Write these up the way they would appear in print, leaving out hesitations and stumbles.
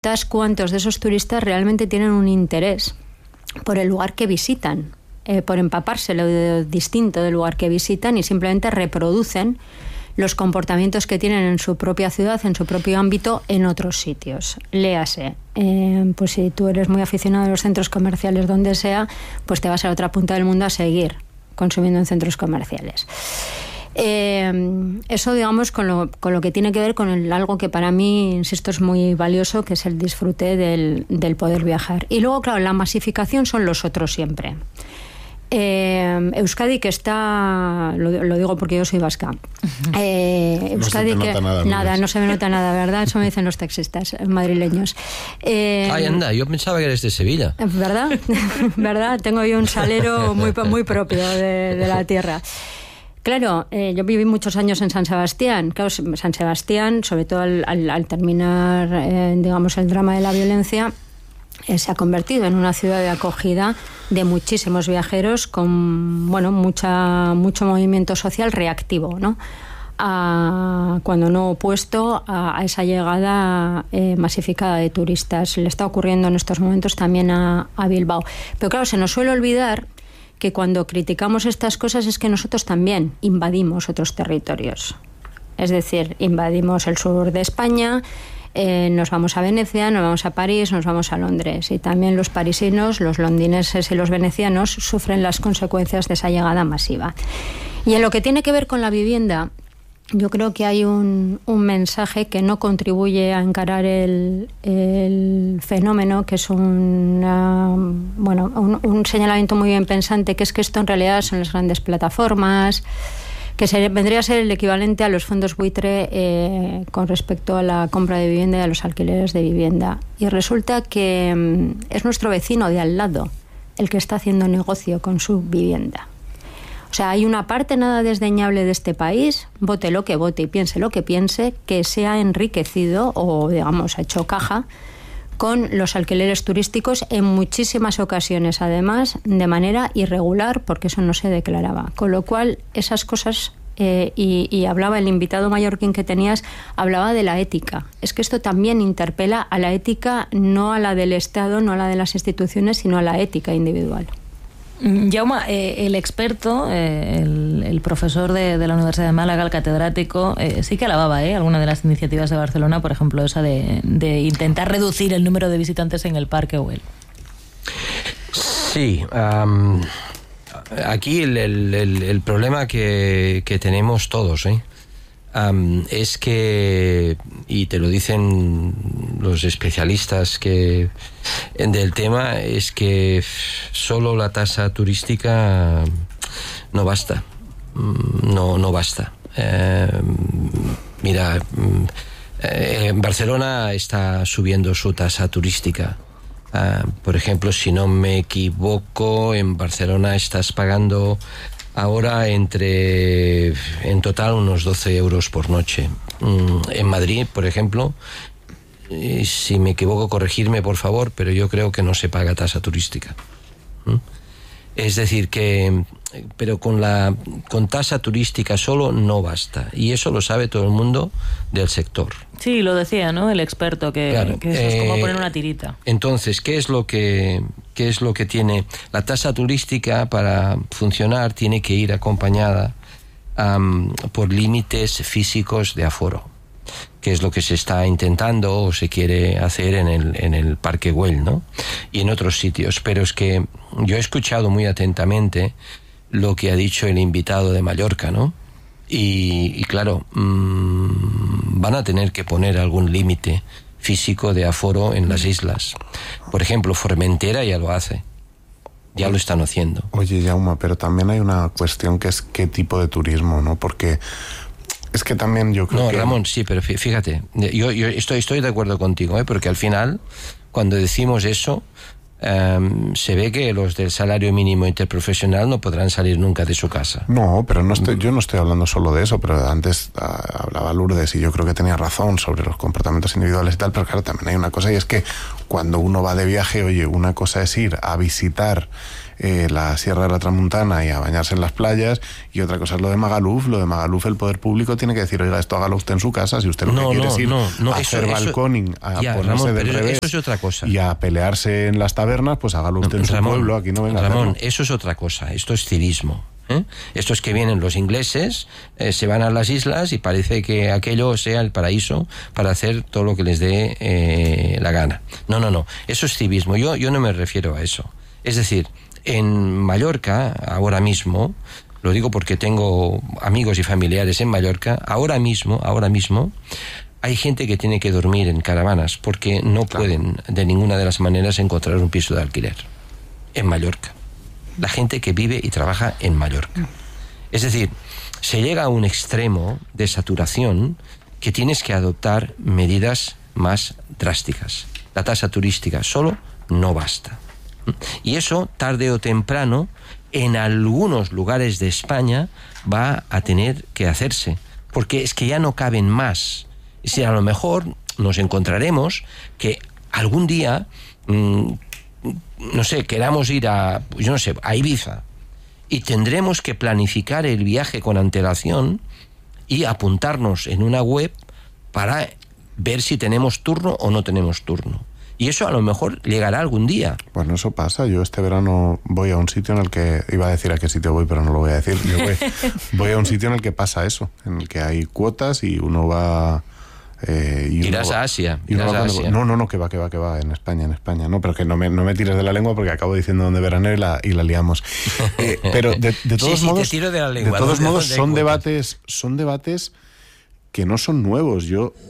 cuántos de esos turistas realmente tienen un interés por el lugar que visitan, por empaparse lo distinto del lugar que visitan y simplemente reproducen los comportamientos que tienen en su propia ciudad, en su propio ámbito, en otros sitios. Léase, pues si tú eres muy aficionado a los centros comerciales donde sea, pues te vas a la otra punta del mundo a seguir consumiendo en centros comerciales. Eso, digamos, con lo que tiene que ver con algo que para mí, insisto, es muy valioso, que es el disfrute del poder viajar. Y luego, claro, la masificación son los otros siempre. Euskadi, que está, lo digo porque yo soy vasca, Euskadi, no se te nota nada, no se me nota nada, ¿verdad? Eso me dicen los taxistas madrileños. Ay, anda, yo pensaba que eres de Sevilla. ¿Verdad? ¿Verdad? Tengo yo un salero muy propio de la tierra. Claro, yo viví muchos años en San Sebastián. Claro, San Sebastián, sobre todo al terminar, digamos, el drama de la violencia, se ha convertido en una ciudad de acogida de muchísimos viajeros con, bueno, mucho movimiento social reactivo, ¿no? Cuando no opuesto a esa llegada masificada de turistas. Le está ocurriendo en estos momentos también a Bilbao. Pero claro, se nos suele olvidar que cuando criticamos estas cosas es que nosotros también invadimos otros territorios. Es decir, invadimos el sur de España, nos vamos a Venecia, nos vamos a París, nos vamos a Londres. Y también los parisinos, los londineses y los venecianos sufren las consecuencias de esa llegada masiva. Y en lo que tiene que ver con la vivienda, yo creo que hay un mensaje que no contribuye a encarar el fenómeno, que es un señalamiento muy bien pensante, que es que esto en realidad son las grandes plataformas, que vendría a ser el equivalente a los fondos buitre con respecto a la compra de vivienda y a los alquileres de vivienda. Y resulta que es nuestro vecino de al lado el que está haciendo negocio con su vivienda. O sea, hay una parte nada desdeñable de este país, vote lo que vote y piense lo que piense, que se ha enriquecido o, digamos, ha hecho caja con los alquileres turísticos en muchísimas ocasiones, además, de manera irregular, porque eso no se declaraba. Con lo cual, esas cosas, y hablaba el invitado mallorquín que tenías, hablaba de la ética. Es que esto también interpela a la ética, no a la del Estado, no a la de las instituciones, sino a la ética individual. Jaume, el experto, el profesor de la Universidad de Málaga, el catedrático, sí que alababa alguna de las iniciativas de Barcelona, por ejemplo, esa de intentar reducir el número de visitantes en el Parque Güell. Sí, aquí el problema que tenemos todos, es que, y te lo dicen los especialistas del tema, es que solo la tasa turística no basta. No basta. Mira, Barcelona está subiendo su tasa turística. Por ejemplo, si no me equivoco, en Barcelona estás pagando ahora en total unos 12 euros por noche. En Madrid, por ejemplo, si me equivoco, corregirme por favor, pero yo creo que no se paga tasa turística. Es decir que, pero con tasa turística solo no basta, y eso lo sabe todo el mundo del sector. Sí, lo decía, ¿no? El experto, claro, que eso es como poner una tirita. Entonces, ¿qué es lo que tiene la tasa turística? Para funcionar tiene que ir acompañada por límites físicos de aforo, que es lo que se está intentando o se quiere hacer en el Parque Güell, ¿no? Y en otros sitios. Pero es que yo he escuchado muy atentamente lo que ha dicho el invitado de Mallorca, ¿no? Y claro, van a tener que poner algún límite físico de aforo en las islas. Por ejemplo, Formentera ya lo hace. Ya lo están haciendo. Oye, Jaume, pero también hay una cuestión que es qué tipo de turismo, ¿no? Porque es que también yo creo que... No, Ramón, sí, pero fíjate, yo estoy de acuerdo contigo, porque al final, cuando decimos eso, se ve que los del salario mínimo interprofesional no podrán salir nunca de su casa. No, pero yo no estoy hablando solo de eso, pero antes hablaba Lourdes y yo creo que tenía razón sobre los comportamientos individuales y tal, pero claro, también hay una cosa, y es que cuando uno va de viaje, oye, una cosa es ir a visitar la Sierra de la Tramuntana y a bañarse en las playas, y otra cosa es lo de Magaluf. Lo de Magaluf, el poder público tiene que decir, oiga, esto hágalo usted en su casa, si usted lo que quiere es ir a hacer balconing, a ponerse Ramón, del revés, eso es otra cosa. Y a pelearse en las tabernas, pues hágalo usted en su pueblo, aquí no venga a hacerlo. Eso es otra cosa, esto es civismo. Esto es que vienen los ingleses, se van a las islas y parece que aquello sea el paraíso para hacer todo lo que les dé la gana. No, eso es civismo. Yo no me refiero a eso. Es decir, en Mallorca, ahora mismo, lo digo porque tengo amigos y familiares en Mallorca, ahora mismo, hay gente que tiene que dormir en caravanas porque no pueden de ninguna de las maneras encontrar un piso de alquiler en Mallorca. La gente que vive y trabaja en Mallorca. Es decir, se llega a un extremo de saturación que tienes que adoptar medidas más drásticas. La tasa turística solo no basta. Y eso, tarde o temprano, en algunos lugares de España va a tener que hacerse, porque es que ya no caben más. Si a lo mejor nos encontraremos que algún día, no sé, queramos ir a Ibiza, y tendremos que planificar el viaje con antelación y apuntarnos en una web para ver si tenemos turno o no tenemos turno. Y eso a lo mejor llegará algún día. Bueno, eso pasa. Yo este verano voy a un sitio en el que... Iba a decir a qué sitio voy, pero no lo voy a decir. Voy a un sitio en el que pasa eso, en el que hay cuotas y uno va... irás a Asia. No, que va, en España. No, pero que no me tires de la lengua porque acabo diciendo dónde verano y la liamos. Pero de todos modos... te tiro de la lengua. De todos modos, son debates que no son nuevos.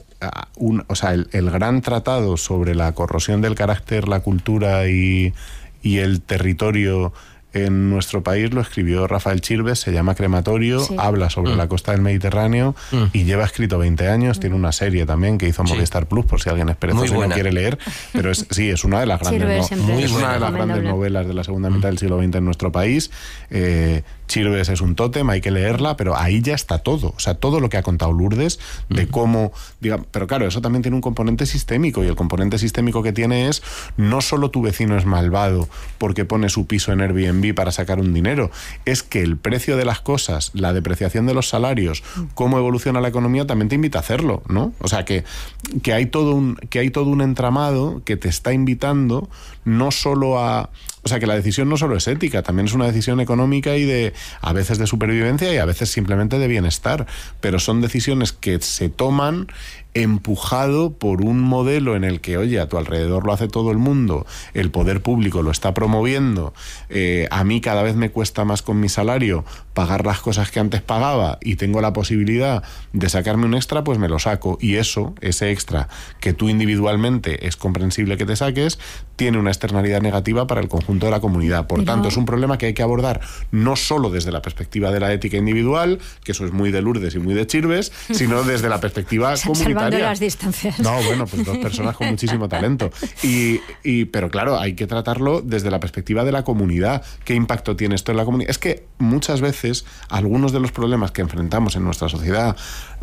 El gran tratado sobre la corrosión del carácter, la cultura y el territorio en nuestro país lo escribió Rafael Chirves, se llama Crematorio, sí. Habla sobre la costa del Mediterráneo y lleva escrito 20 años, tiene una serie también que hizo Movistar Plus, por si alguien es perezoso y no quiere leer, pero es una de las grandes, grandes novelas de la segunda mitad del siglo XX en nuestro país. Chirves es un tótem, hay que leerla, pero ahí ya está todo, o sea, todo lo que ha contado Lourdes de cómo, pero claro, eso también tiene un componente sistémico, y el componente sistémico que tiene es, no solo tu vecino es malvado porque pone su piso en Airbnb para sacar un dinero, es que el precio de las cosas, la depreciación de los salarios, cómo evoluciona la economía, también te invita a hacerlo, ¿no? O sea, que hay todo un entramado que te está invitando no solo a... O sea, que la decisión no solo es ética, también es una decisión económica y a veces de supervivencia y a veces simplemente de bienestar, pero son decisiones que se toman empujado por un modelo en el que, oye, a tu alrededor lo hace todo el mundo, el poder público lo está promoviendo, a mí cada vez me cuesta más con mi salario pagar las cosas que antes pagaba y tengo la posibilidad de sacarme un extra, pues me lo saco, y ese extra que tú individualmente es comprensible que te saques, tiene una externalidad negativa para el conjunto de la comunidad. Por tanto, es un problema que hay que abordar no solo desde la perspectiva de la ética individual, que eso es muy de Lourdes y muy de Chirves, sino desde la perspectiva comunitaria. Las distancias. No, bueno, pues dos personas con muchísimo talento. Pero claro, hay que tratarlo desde la perspectiva de la comunidad. ¿Qué impacto tiene esto en la comunidad? Es que muchas veces algunos de los problemas que enfrentamos en nuestra sociedad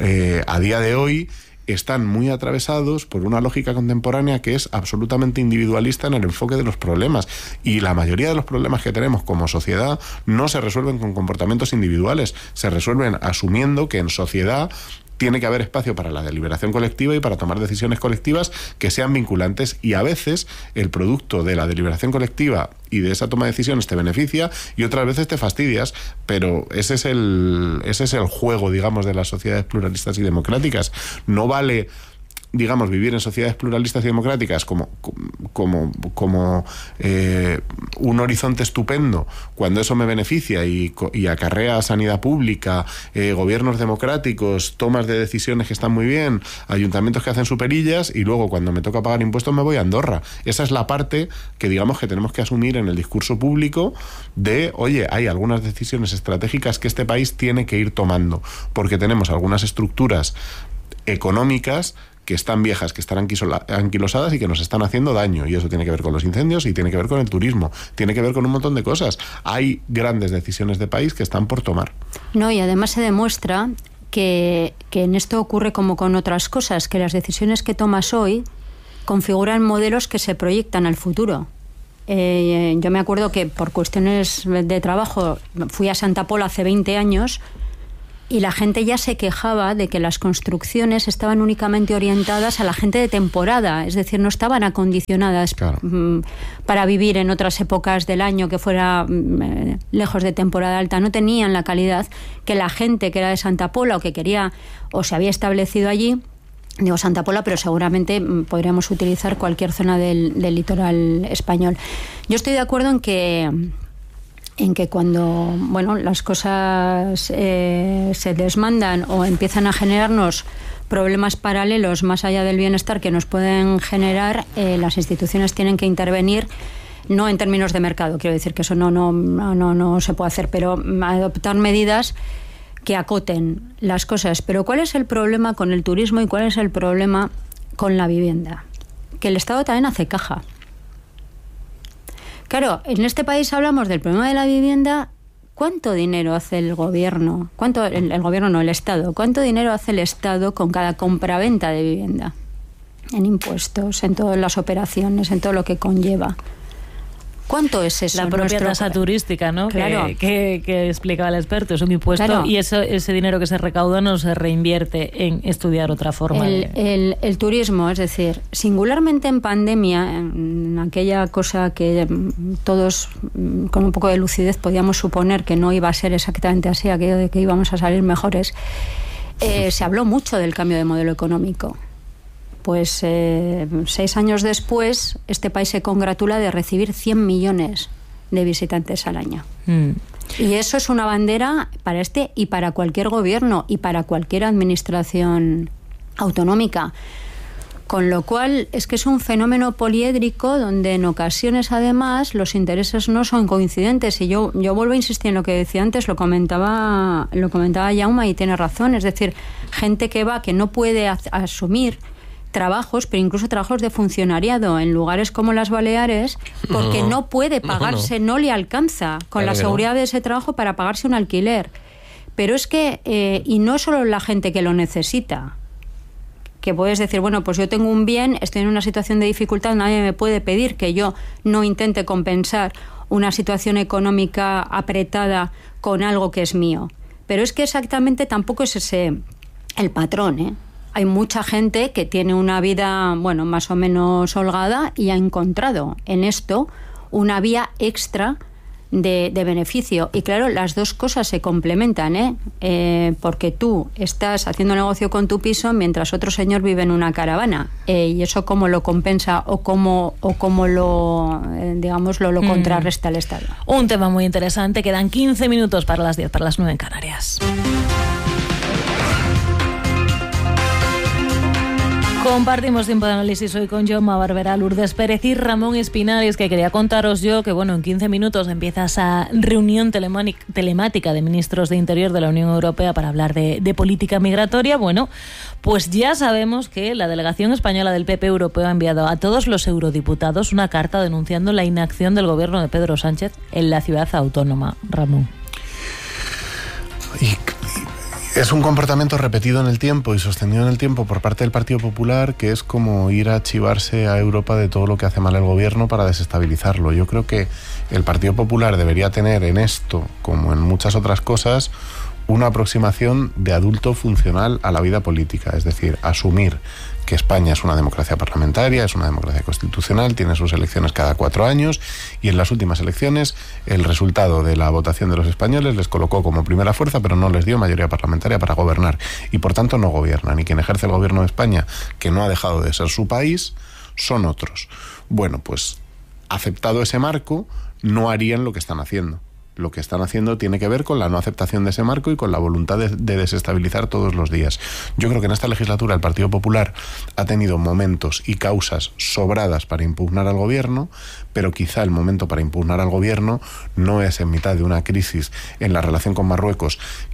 a día de hoy están muy atravesados por una lógica contemporánea que es absolutamente individualista en el enfoque de los problemas. Y la mayoría de los problemas que tenemos como sociedad no se resuelven con comportamientos individuales, se resuelven asumiendo que en sociedad tiene que haber espacio para la deliberación colectiva y para tomar decisiones colectivas que sean vinculantes, y a veces el producto de la deliberación colectiva y de esa toma de decisiones te beneficia y otras veces te fastidias, pero ese es el juego, digamos, de las sociedades pluralistas y democráticas. No vale, digamos, vivir en sociedades pluralistas y democráticas como un horizonte estupendo cuando eso me beneficia y acarrea sanidad pública, gobiernos democráticos, tomas de decisiones que están muy bien, ayuntamientos que hacen superillas, y luego cuando me toca pagar impuestos me voy a Andorra. Esa es la parte que, digamos, que tenemos que asumir en el discurso público de, oye, hay algunas decisiones estratégicas que este país tiene que ir tomando, porque tenemos algunas estructuras económicas que están viejas, que están anquilosadas y que nos están haciendo daño. Y eso tiene que ver con los incendios y tiene que ver con el turismo, tiene que ver con un montón de cosas. Hay grandes decisiones de país que están por tomar. No, y además se demuestra que en esto ocurre como con otras cosas, que las decisiones que tomas hoy configuran modelos que se proyectan al futuro. Yo me acuerdo que por cuestiones de trabajo fui a Santa Pola hace 20 años y la gente ya se quejaba de que las construcciones estaban únicamente orientadas a la gente de temporada, es decir, no estaban acondicionadas para vivir en otras épocas del año que fuera lejos de temporada alta, no tenían la calidad que la gente que era de Santa Pola o que quería o se había establecido allí. Digo Santa Pola, pero seguramente podríamos utilizar cualquier zona del litoral español. Yo estoy de acuerdo en que cuando las cosas se desmandan o empiezan a generarnos problemas paralelos más allá del bienestar que nos pueden generar, las instituciones tienen que intervenir, no en términos de mercado, quiero decir que eso no se puede hacer, pero adoptar medidas que acoten las cosas. Pero ¿cuál es el problema con el turismo y cuál es el problema con la vivienda? Que el Estado también hace caja. Claro, en este país hablamos del problema de la vivienda. ¿Cuánto dinero hace el gobierno? El gobierno no, el Estado. ¿Cuánto dinero hace el Estado con cada compraventa de vivienda? En impuestos, en todas las operaciones, en todo lo que conlleva. ¿Cuánto es eso? La propia tasa turística, ¿no? Claro. Que explicaba el experto, es un impuesto, claro. Y ese dinero que se recauda no se reinvierte en estudiar otra forma. El turismo, es decir, singularmente en pandemia, en aquella cosa que todos con un poco de lucidez podíamos suponer que no iba a ser exactamente así, aquello de que íbamos a salir mejores, se habló mucho del cambio de modelo económico. Pues 6 años después, este país se congratula de recibir 100 millones de visitantes al año. Y eso es una bandera para este y para cualquier gobierno y para cualquier administración autonómica. Con lo cual, es que es un fenómeno poliédrico donde en ocasiones, además, los intereses no son coincidentes. Y yo vuelvo a insistir en lo que decía antes, lo comentaba Jaume y tiene razón. Es decir, gente que no puede asumir trabajos, pero incluso trabajos de funcionariado en lugares como las Baleares, porque no puede pagarse, no le alcanza con la seguridad de ese trabajo para pagarse un alquiler. Pero es que, y no solo la gente que lo necesita, que puedes decir, bueno, pues yo tengo un bien, estoy en una situación de dificultad, nadie me puede pedir que yo no intente compensar una situación económica apretada con algo que es mío. Pero es que exactamente tampoco es ese el patrón, ¿eh? Hay mucha gente que tiene una vida, más o menos holgada y ha encontrado en esto una vía extra de beneficio. Y claro, las dos cosas se complementan, porque tú estás haciendo negocio con tu piso mientras otro señor vive en una caravana. Y eso cómo lo compensa o cómo lo contrarresta el Estado. Un tema muy interesante. Quedan 15 minutos para las 10, para las 9 en Canarias. Compartimos tiempo de análisis hoy con Jaume Barberá, Lourdes Pérez y Ramón Espinales, que quería contaros yo que en 15 minutos empieza esa reunión telemática de ministros de Interior de la Unión Europea para hablar de política migratoria. Pues ya sabemos que la delegación española del PP europeo ha enviado a todos los eurodiputados una carta denunciando la inacción del gobierno de Pedro Sánchez en la ciudad autónoma. Ramón. Es un comportamiento repetido en el tiempo y sostenido en el tiempo por parte del Partido Popular, que es como ir a chivarse a Europa de todo lo que hace mal el gobierno para desestabilizarlo. Yo creo que el Partido Popular debería tener en esto, como en muchas otras cosas, una aproximación de adulto funcional a la vida política, es decir, asumir que España es una democracia parlamentaria, es una democracia constitucional, tiene sus elecciones cada 4 años y en las últimas elecciones el resultado de la votación de los españoles les colocó como primera fuerza, pero no les dio mayoría parlamentaria para gobernar y por tanto no gobiernan. Y quien ejerce el gobierno de España, que no ha dejado de ser su país, son otros. Bueno, pues aceptado ese marco, no harían lo que están haciendo. Lo que están haciendo tiene que ver con la no aceptación de ese marco y con la voluntad de desestabilizar todos los días. Yo creo que en esta legislatura el Partido Popular ha tenido momentos y causas sobradas para impugnar al gobierno, pero quizá el momento para impugnar al gobierno no es en mitad de una crisis en la relación con Marruecos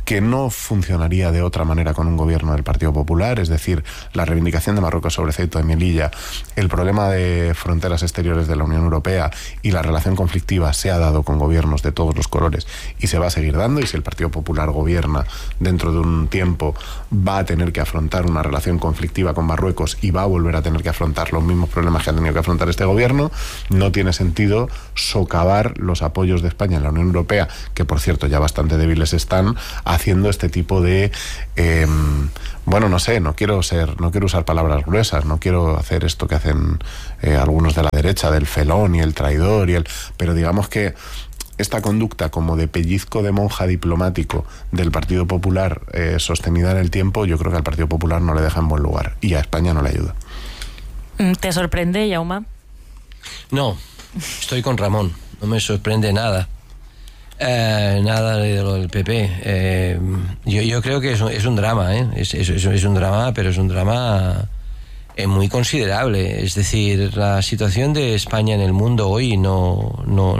que no funcionaría de otra manera con un gobierno del Partido Popular, es decir, la reivindicación de Marruecos sobre Ceuta y Melilla, el problema de fronteras exteriores de la Unión Europea y la relación conflictiva se ha dado con gobiernos de todos los colores y se va a seguir dando, y si el Partido Popular gobierna dentro de un tiempo va a tener que afrontar una relación conflictiva con Marruecos y va a volver a tener que afrontar los mismos problemas que ha tenido que afrontar este gobierno. No tiene sentido socavar los apoyos de España en la Unión Europea, que por cierto ya bastante débiles están, haciendo este tipo de bueno, no sé, no quiero usar palabras gruesas, no quiero hacer esto que hacen algunos de la derecha, del felón y el traidor pero digamos que esta conducta como de pellizco de monja diplomático del Partido Popular sostenida en el tiempo, yo creo que al Partido Popular no le deja en buen lugar y a España no le ayuda. ¿Te sorprende, Jaume? No, estoy con Ramón, no me sorprende nada. Nada de lo del PP. Yo creo que es un drama, es un drama, pero es un drama muy considerable. Es decir, la situación de España en el mundo hoy no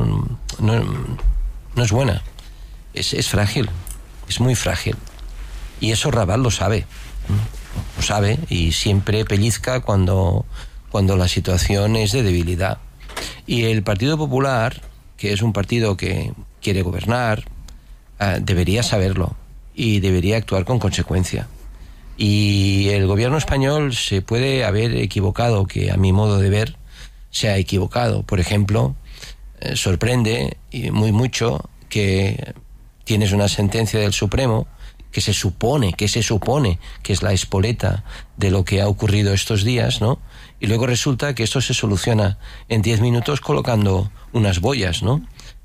es buena. Es frágil, es muy frágil. Y eso Rabat lo sabe. Lo sabe y siempre pellizca cuando la situación es de debilidad. Y el Partido Popular, que es un partido que quiere gobernar, debería saberlo y debería actuar con consecuencia. Y el gobierno español se puede haber equivocado, que a mi modo de ver se ha equivocado. Por ejemplo, sorprende mucho que tienes una sentencia del Supremo que se supone que es la espoleta de lo que ha ocurrido estos días, ¿no? Y luego resulta que esto se soluciona en 10 minutos colocando unas boyas, ¿no?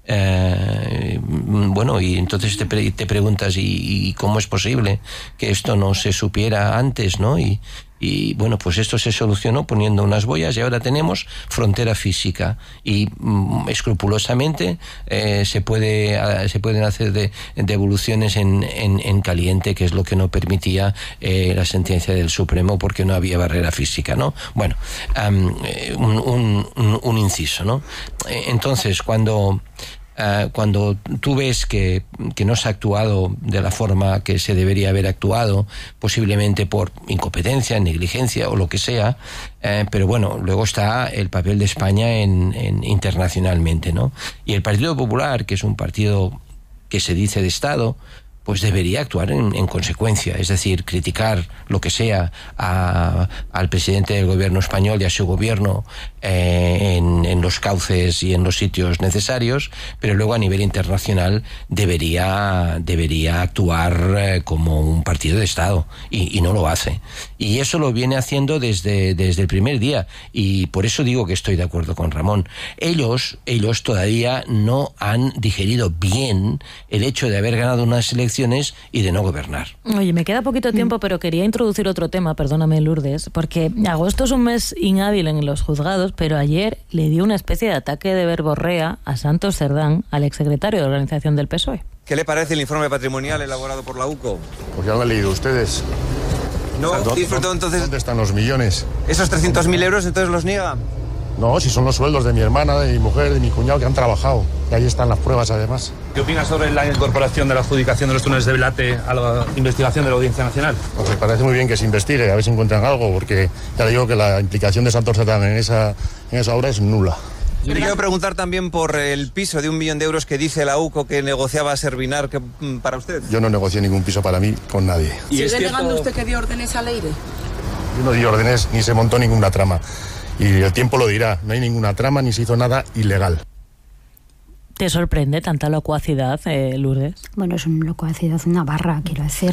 Bueno, y entonces te preguntas ¿y cómo es posible que esto no se supiera antes, ¿no? Y bueno, pues esto se solucionó poniendo unas boyas y ahora tenemos frontera física y escrupulosamente se pueden hacer devoluciones en caliente, que es lo que no permitía la sentencia del Supremo porque no había barrera física, ¿no? Bueno, un inciso, ¿no? Entonces, cuando tú ves que no se ha actuado de la forma que se debería haber actuado, posiblemente por incompetencia, negligencia o lo que sea, pero bueno, luego está el papel de España internacionalmente, ¿no? Y el Partido Popular, que es un partido que se dice de Estado, pues debería actuar en consecuencia, es decir, criticar lo que sea al presidente del gobierno español y a su gobierno en los cauces y en los sitios necesarios, pero luego a nivel internacional debería actuar como un partido de Estado y no lo hace. Y eso lo viene haciendo desde el primer día, y por eso digo que estoy de acuerdo con Ramón. Ellos todavía no han digerido bien el hecho de haber ganado unas elecciones y de no gobernar. Oye, me queda poquito tiempo, pero quería introducir otro tema, perdóname, Lourdes, porque agosto es un mes inhábil en los juzgados, pero ayer le dio una especie de ataque de verborrea a Santos Cerdán, al exsecretario de organización del PSOE. ¿Qué le parece el informe patrimonial elaborado por la UCO? Pues ya lo han leído ustedes. ¿No disfrutó entonces? ¿Dónde están los millones? ¿Esos 300.000 euros entonces los niega? No, si son los sueldos de mi hermana, de mi mujer, de mi cuñado que han trabajado. Y ahí están las pruebas, además. ¿Qué opinas sobre la incorporación de la adjudicación de los túneles de Velate a la investigación de la Audiencia Nacional? Pues me parece muy bien que se investigue, a ver si encuentran algo, porque ya le digo que la implicación de Santos Cerdán en esa obra es nula. Yo le quiero preguntar también por el piso de 1 millón de euros que dice la UCO que negociaba Servinar para usted. Yo no negocié ningún piso para mí con nadie. ¿Sigue negando usted que dio órdenes al aire? Yo no di órdenes ni se montó ninguna trama. Y el tiempo lo dirá, no hay ninguna trama ni se hizo nada ilegal. ¿Te sorprende tanta locuacidad, Lourdes? Bueno, es una locuacidad, una barra, quiero decir.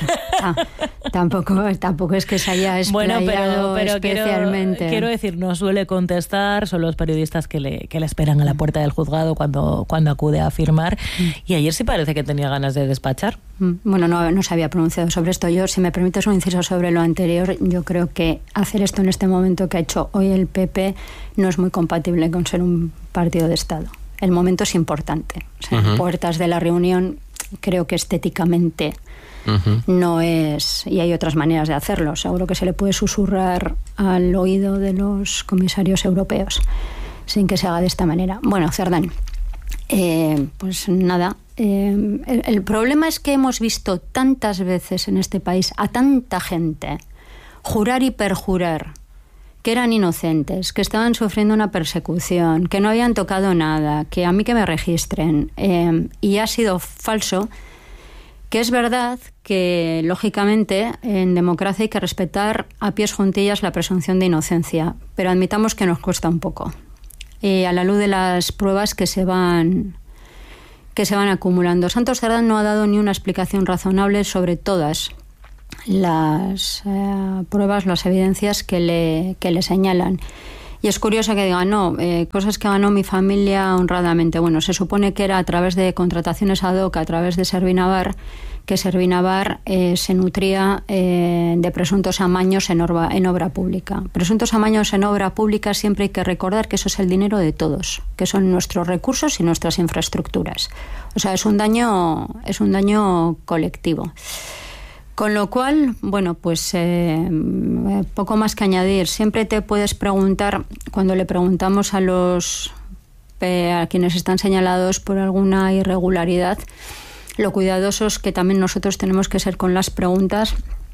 Tampoco es que se haya explayado pero especialmente. Quiero decir, no suele contestar, son los periodistas que le esperan a la puerta del juzgado cuando acude a firmar. Y ayer sí parece que tenía ganas de despachar. Bueno, no se había pronunciado sobre esto. Yo, si me permites un inciso sobre lo anterior, yo creo que hacer esto en este momento que ha hecho hoy el PP no es muy compatible con ser un partido de Estado. El momento es importante. O sea, puertas de la reunión, creo que estéticamente no es, y hay otras maneras de hacerlo. Seguro que se le puede susurrar al oído de los comisarios europeos sin que se haga de esta manera. Bueno, Cerdán, pues nada, El problema es que hemos visto tantas veces en este país a tanta gente jurar y perjurar que eran inocentes, que estaban sufriendo una persecución, que no habían tocado nada, que a mí que me registren, y ha sido falso. Que es verdad que, lógicamente, en democracia hay que respetar a pies juntillas la presunción de inocencia, pero admitamos que nos cuesta un poco. A la luz de las pruebas que se van acumulando. Santos Cerdán no ha dado ni una explicación razonable sobre todas las pruebas, las evidencias que le señalan. Y es curioso que digan, no, cosas que ganó mi familia honradamente. Bueno, se supone que era a través de contrataciones ad hoc, a través de Servinavar, que Servinavar se nutría de presuntos amaños en obra pública. Presuntos amaños en obra pública, siempre hay que recordar que eso es el dinero de todos, que son nuestros recursos y nuestras infraestructuras. O sea, es un daño colectivo. Con lo cual, bueno, pues poco más que añadir. Siempre te puedes preguntar, cuando le preguntamos a quienes están señalados por alguna irregularidad, lo cuidadosos que también nosotros tenemos que ser con las preguntas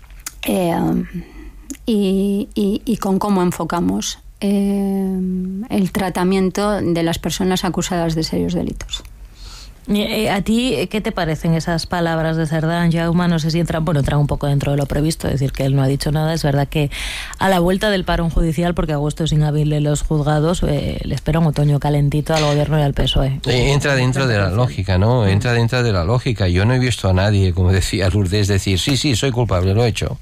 y con cómo enfocamos el tratamiento de las personas acusadas de serios delitos. ¿A ti qué te parecen esas palabras de Cerdán, Jaume? No sé si entran un poco dentro de lo previsto, es decir, que él no ha dicho nada. Es verdad que a la vuelta del parón judicial, porque agosto es inhábil en los juzgados, le espera un otoño calentito al gobierno y al PSOE. Entra dentro de la lógica, ¿no? Entra dentro de la lógica. Yo no he visto a nadie, como decía Lourdes, decir, sí, soy culpable, lo he hecho.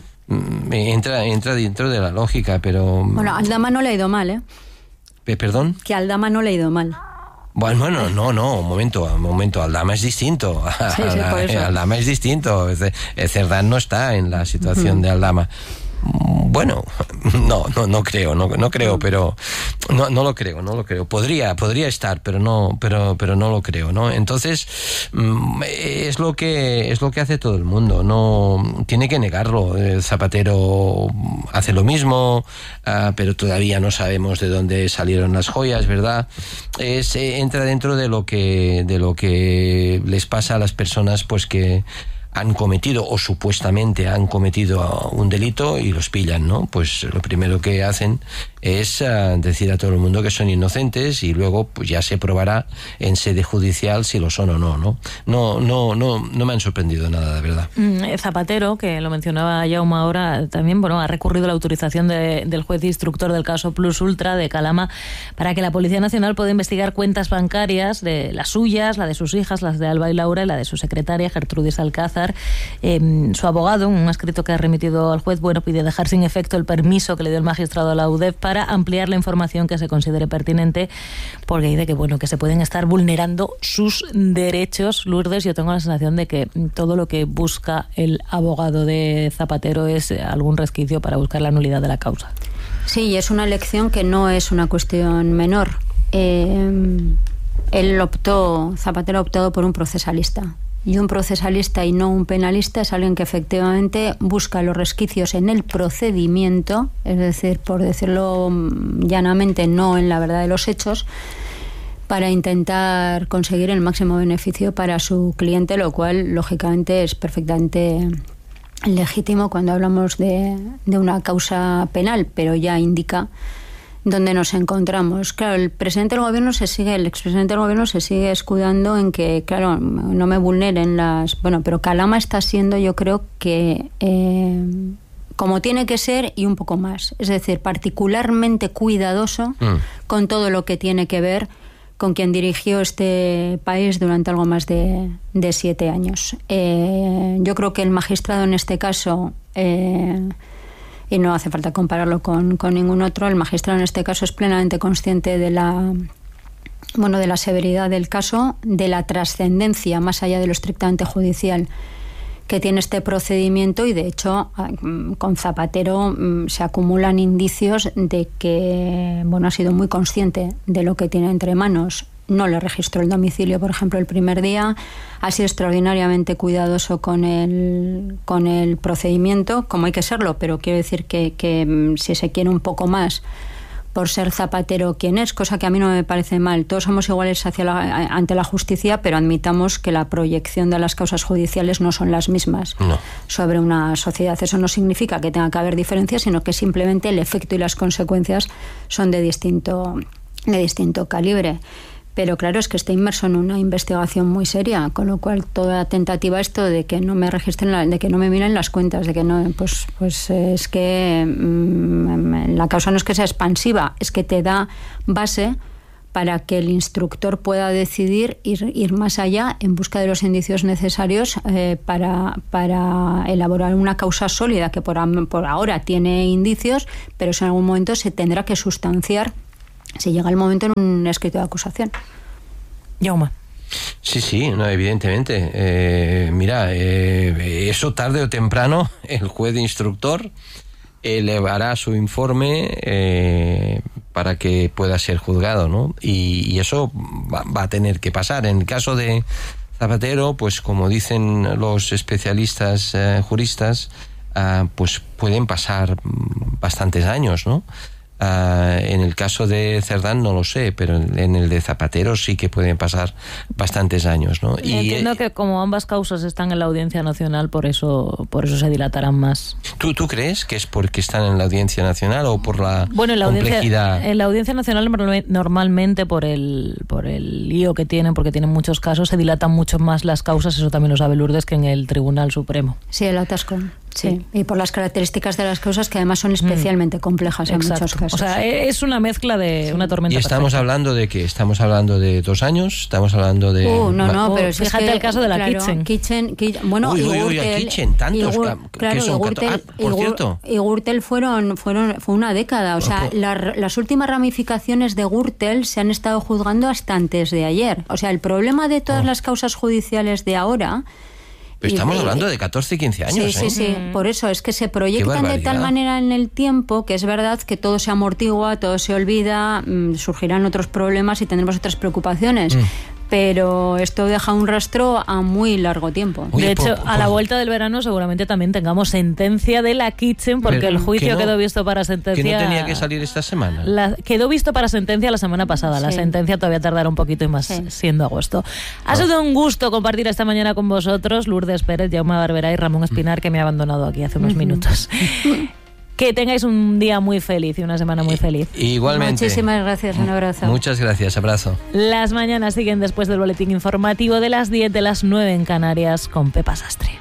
Entra dentro de la lógica, pero... Bueno, Aldama no le ha ido mal, ¿eh? ¿Perdón? Que Aldama no le ha ido mal. Bueno, no, un momento, Aldama es distinto. Sí, por eso. Aldama es distinto. Cerdán no está en la situación de Aldama. Bueno, no creo, pero no lo creo. Podría estar, pero no lo creo, ¿no? Entonces, es lo que hace todo el mundo, no tiene que negarlo. Zapatero hace lo mismo, pero todavía no sabemos de dónde salieron las joyas, ¿verdad? Entra dentro de lo que les pasa a las personas, pues que han cometido o supuestamente han cometido un delito y los pillan, ¿no? Pues lo primero que hacen es decir a todo el mundo que son inocentes y luego pues ya se probará en sede judicial si lo son o no, ¿no? No me han sorprendido nada, de verdad. Zapatero, que lo mencionaba Jaume ahora, también ha recurrido a la autorización del juez instructor del caso Plus Ultra de Calama para que la Policía Nacional pueda investigar cuentas bancarias, de las suyas, la de sus hijas, las de Alba y Laura y la de su secretaria Gertrudis Alcázar. Su abogado, un escrito que ha remitido al juez, pide dejar sin efecto el permiso que le dio el magistrado a la UDEF para ampliar la información que se considere pertinente, porque dice que se pueden estar vulnerando sus derechos. Lourdes, yo tengo la sensación de que todo lo que busca el abogado de Zapatero es algún resquicio para buscar la nulidad de la causa. Sí, es una elección que no es una cuestión menor. Zapatero ha optado por un procesalista. Y un procesalista y no un penalista es alguien que efectivamente busca los resquicios en el procedimiento, es decir, por decirlo llanamente, no en la verdad de los hechos, para intentar conseguir el máximo beneficio para su cliente, lo cual lógicamente es perfectamente legítimo cuando hablamos de una causa penal, pero ya indica donde nos encontramos. Claro, el expresidente del gobierno se sigue escudando en que, claro, no me vulneren pero Calama está siendo, yo creo que como tiene que ser y un poco más, es decir, particularmente cuidadoso con todo lo que tiene que ver con quien dirigió este país durante algo más de 7 años. Yo creo que el magistrado en este caso, y no hace falta compararlo con ningún otro, el magistrado en este caso es plenamente consciente de la severidad del caso, de la trascendencia más allá de lo estrictamente judicial que tiene este procedimiento, y de hecho con Zapatero se acumulan indicios de que ha sido muy consciente de lo que tiene entre manos. No le registró el domicilio, por ejemplo, el primer día. Ha sido extraordinariamente cuidadoso con el procedimiento, como hay que serlo, pero quiero decir que si se quiere un poco más, por ser zapatero quien es, cosa que a mí no me parece mal. Todos somos iguales ante la justicia, pero admitamos que la proyección de las causas judiciales no son las mismas sobre una sociedad. Eso no significa que tenga que haber diferencias, sino que simplemente el efecto y las consecuencias son de distinto calibre. Pero claro, es que está inmerso en una investigación muy seria, con lo cual toda tentativa esto de que no me registren, de que no me miren las cuentas, de que no, pues es que la causa no es que sea expansiva, es que te da base para que el instructor pueda decidir ir más allá en busca de los indicios necesarios para elaborar una causa sólida que por ahora tiene indicios, pero eso en algún momento se tendrá que sustanciar si llega el momento en un escrito de acusación. Jaume. Sí, no, evidentemente. Mira, eso tarde o temprano el juez instructor elevará su informe para que pueda ser juzgado, ¿no? Y eso va a tener que pasar. En el caso de Zapatero, pues como dicen los especialistas juristas, pues pueden pasar bastantes años, ¿no? En el caso de Cerdán no lo sé, pero en el de Zapatero sí que pueden pasar bastantes años, ¿no? Y entiendo que como ambas causas están en la Audiencia Nacional, por eso se dilatarán más. ¿Tú crees que es porque están en la Audiencia Nacional o por la complejidad? En la Audiencia Nacional normalmente por el lío que tienen, porque tienen muchos casos, se dilatan mucho más las causas, eso también lo sabe Lourdes, que en el Tribunal Supremo. Sí, el atasco. Sí, y por las características de las causas que además son especialmente complejas en muchos casos. O sea, es una mezcla de una tormenta. ¿Y estamos hablando de qué? ¿Estamos hablando de 2 años? ¿Estamos hablando de...? No, pero fíjate el caso de la Kitchen. Bueno, y Kitchen, tantos que son por cierto. Y Gürtel fue una década. O sea, las últimas ramificaciones de Gürtel se han estado juzgando hasta antes de ayer. O sea, el problema de todas las causas judiciales de ahora... Pero estamos hablando de 14, 15 años. Sí. Por eso es que se proyectan de tal manera en el tiempo que es verdad que todo se amortigua, todo se olvida, surgirán otros problemas y tendremos otras preocupaciones. Pero esto deja un rastro a muy largo tiempo. De hecho, a la vuelta del verano seguramente también tengamos sentencia de la Kitchen, porque el juicio quedó visto para sentencia... ¿Que no tenía que salir esta semana? Quedó visto para sentencia la semana pasada. Sí. La sentencia todavía tardará un poquito y más siendo agosto. Ha sido un gusto compartir esta mañana con vosotros, Lourdes Pérez, Jaume Barberá y Ramón Espinar, que me ha abandonado aquí hace unos minutos. Que tengáis un día muy feliz y una semana muy feliz. Igualmente. Muchísimas gracias, un abrazo. Muchas gracias, abrazo. Las mañanas siguen después del boletín informativo de las 10, de las 9 en Canarias, con Pepa Sastre.